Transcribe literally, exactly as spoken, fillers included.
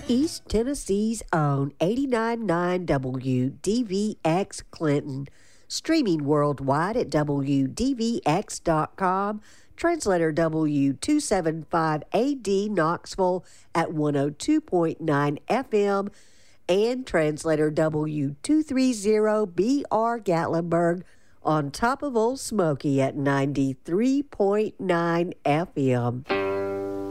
East Tennessee's own eighty-nine point nine W D V X Clinton, streaming worldwide at W D V X dot com, translator W two seventy-five A D Knoxville at one oh two point nine F M, and translator W two thirty B R Gatlinburg on top of Old Smoky at ninety-three point nine F M.